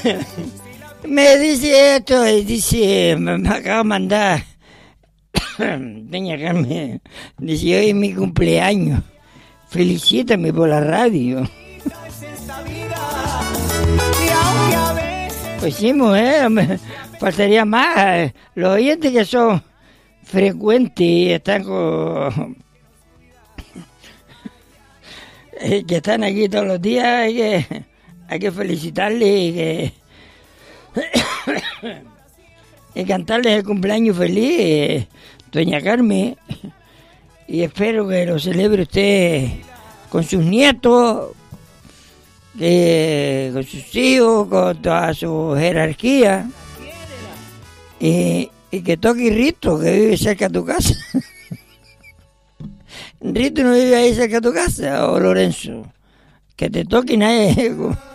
Me dice esto y dice, me acaba de mandar, doña Carmen, dice, hoy es mi cumpleaños, felicítame por la radio. Pues sí, mujer, me faltaría más. Los oyentes que son frecuentes y están que están aquí todos los días, hay que felicitarles y cantarles el cumpleaños feliz, doña Carmen, y espero que lo celebre usted con sus nietos, con sus hijos, con toda su jerarquía, y que toque Rito, que vive cerca de tu casa. Rito no vive ahí cerca de tu casa, o Lorenzo, que te toque nadie.